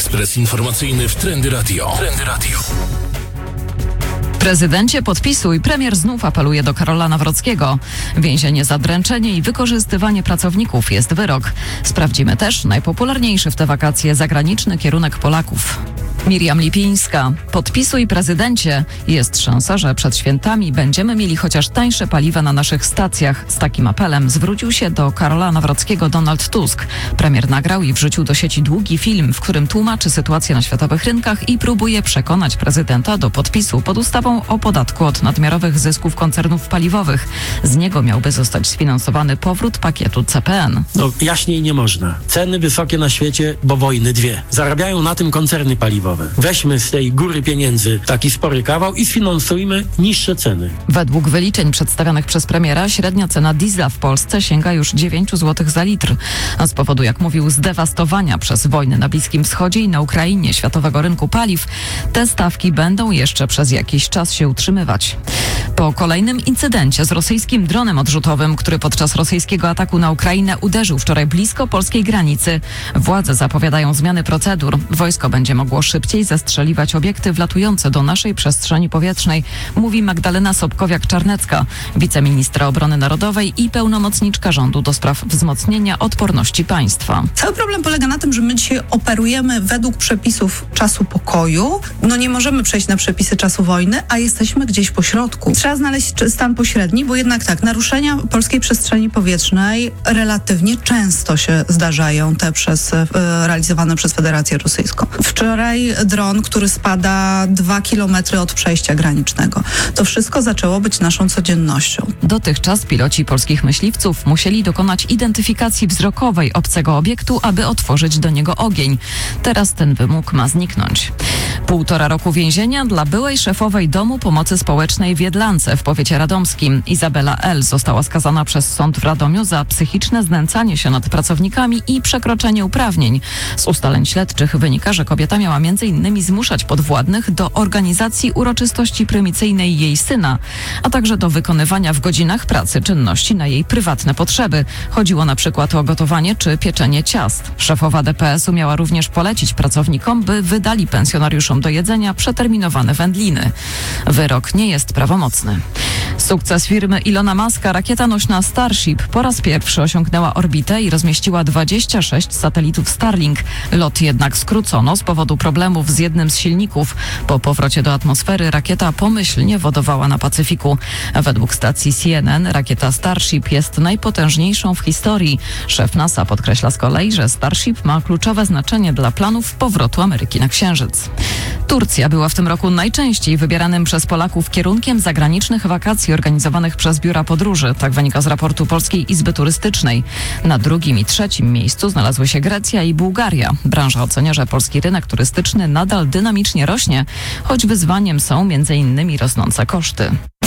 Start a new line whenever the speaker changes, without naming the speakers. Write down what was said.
Ekspres informacyjny w Trendy Radio.
Prezydencie, podpisuj. Premier znów apeluje do Karola Nawrockiego. Więzienie za dręczenie i wykorzystywanie pracowników jest wyrok. Sprawdzimy też najpopularniejszy w te wakacje zagraniczny kierunek Polaków. Miriam Lipińska. Podpisuj, prezydencie. Jest szansa, że przed świętami będziemy mieli chociaż tańsze paliwa na naszych stacjach. Z takim apelem zwrócił się do Karola Nawrockiego Donald Tusk. Premier nagrał i wrzucił do sieci długi film, w którym tłumaczy sytuację na światowych rynkach i próbuje przekonać prezydenta do podpisu pod ustawą o podatku od nadmiarowych zysków koncernów paliwowych. Z niego miałby zostać sfinansowany powrót pakietu CPN.
Jaśniej nie można. Ceny wysokie na świecie, bo wojny dwie. Zarabiają na tym koncerny paliwowe. Weźmy z tej góry pieniędzy taki spory kawał i sfinansujmy niższe ceny.
Według wyliczeń przedstawionych przez premiera średnia cena diesla w Polsce sięga już 9 zł za litr. A z powodu, jak mówił, zdewastowania przez wojny na Bliskim Wschodzie i na Ukrainie światowego rynku paliw, te stawki będą jeszcze przez jakiś czas się utrzymywać. Po kolejnym incydencie z rosyjskim dronem odrzutowym, który podczas rosyjskiego ataku na Ukrainę uderzył wczoraj blisko polskiej granicy, władze zapowiadają zmiany procedur. Wojsko będzie mogło szybciej zestrzeliwać obiekty wlatujące do naszej przestrzeni powietrznej, mówi Magdalena Sobkowiak-Czarnecka, wiceministra obrony narodowej i pełnomocniczka rządu do spraw wzmocnienia odporności państwa.
Cały problem polega na tym, że my dzisiaj operujemy według przepisów czasu pokoju. Nie możemy przejść na przepisy czasu wojny, a jesteśmy gdzieś po środku. Trzeba znaleźć stan pośredni, bo jednak tak, naruszenia polskiej przestrzeni powietrznej relatywnie często się zdarzają, realizowane przez Federację Rosyjską. Wczoraj dron, który spada 2 kilometry od przejścia granicznego. To wszystko zaczęło być naszą codziennością.
Dotychczas piloci polskich myśliwców musieli dokonać identyfikacji wzrokowej obcego obiektu, aby otworzyć do niego ogień. Teraz ten wymóg ma zniknąć. 1,5 roku więzienia dla byłej szefowej Domu Pomocy Społecznej w Jedlance w powiecie radomskim. Izabela L. została skazana przez sąd w Radomiu za psychiczne znęcanie się nad pracownikami i przekroczenie uprawnień. Z ustaleń śledczych wynika, że kobieta miała m.in. zmuszać podwładnych do organizacji uroczystości prymicyjnej jej syna, a także do wykonywania w godzinach pracy czynności na jej prywatne potrzeby. Chodziło na przykład o gotowanie czy pieczenie ciast. Szefowa DPS-u miała również polecić pracownikom, by wydali pensjonariuszom do jedzenia przeterminowane wędliny. Wyrok nie jest prawomocny. Sukces firmy Ilona Muska, rakieta nośna Starship, po raz pierwszy osiągnęła orbitę i rozmieściła 26 satelitów Starlink. Lot jednak skrócono z powodu problemów z jednym z silników. Po powrocie do atmosfery rakieta pomyślnie wodowała na Pacyfiku. Według stacji CNN rakieta Starship jest najpotężniejszą w historii. Szef NASA podkreśla z kolei, że Starship ma kluczowe znaczenie dla planów powrotu Ameryki na Księżyc. Turcja była w tym roku najczęściej wybieranym przez Polaków kierunkiem zagranicznych wakacji organizowanych przez biura podróży. Tak wynika z raportu Polskiej Izby Turystycznej. Na 2. i 3. miejscu znalazły się Grecja i Bułgaria. Branża ocenia, że polski rynek turystyczny nadal dynamicznie rośnie, choć wyzwaniem są m.in. rosnące koszty.